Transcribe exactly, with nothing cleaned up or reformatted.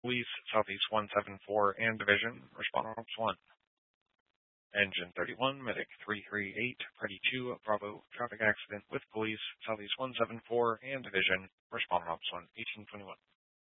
Police Southeast one seven four and Division, respond on Ops one. Engine thirty-one, Medic three three eight, Party two, Bravo, traffic accident with Police Southeast one seven four and Division, respond on Ops one, eighteen twenty-one.